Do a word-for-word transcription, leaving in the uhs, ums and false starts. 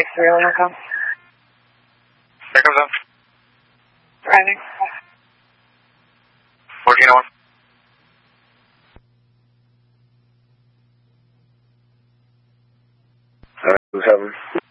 six three one will come. Here comes up. Driving. fourteen oh one. Alright, who's having?